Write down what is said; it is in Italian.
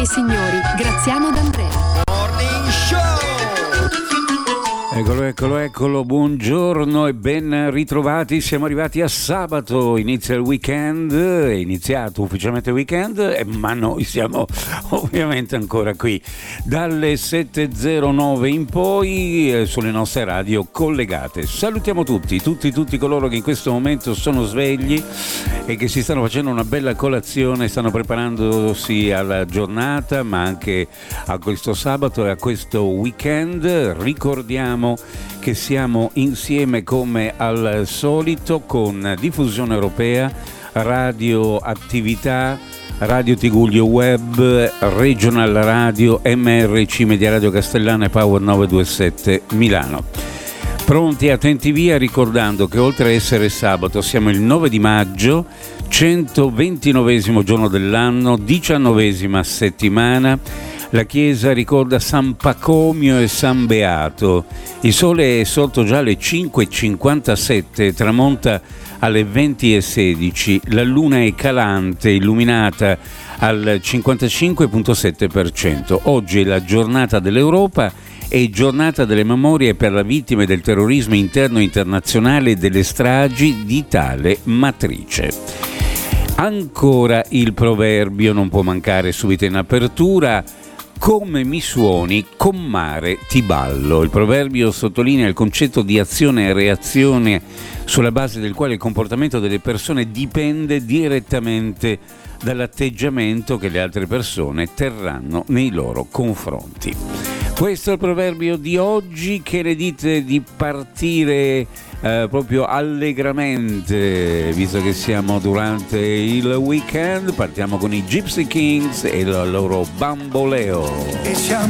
e signori, Graziano D'Andrea. Morning Show! Eccolo, buongiorno e ben ritrovati, siamo arrivati a sabato, inizia il weekend, è iniziato ufficialmente il weekend, ma noi siamo ovviamente ancora qui, dalle 7.09 in poi sulle nostre radio collegate. Salutiamo tutti coloro che in questo momento sono svegli e che si stanno facendo una bella colazione, stanno preparandosi alla giornata, ma anche a questo sabato e a questo weekend. Ricordiamo che siamo insieme come al solito con Diffusione Europea, Radio Attività, Radio Tigullio Web, Regional Radio, MRC Media Radio Castellana e Power 927 Milano. Pronti, attenti via, ricordando che oltre a essere sabato siamo il 9 di maggio, 129esimo giorno dell'anno, 19esima settimana. La chiesa ricorda San Pacomio e San Beato. Il sole è sorto già alle 5.57, tramonta alle 20.16. La luna è calante, illuminata al 55,7%. Oggi è la giornata dell'Europa e giornata delle memorie per le vittime del terrorismo interno e internazionale e delle stragi di tale matrice. Ancora il proverbio, non può mancare subito in apertura. Come mi suoni, con mare ti ballo. Il proverbio sottolinea il concetto di azione e reazione sulla base del quale il comportamento delle persone dipende direttamente dall'atteggiamento che le altre persone terranno nei loro confronti. Questo è il proverbio di oggi. Che ne dite di partire proprio allegramente, visto che siamo durante il weekend? Partiamo con i Gypsy Kings e il loro Bamboleo. E siamo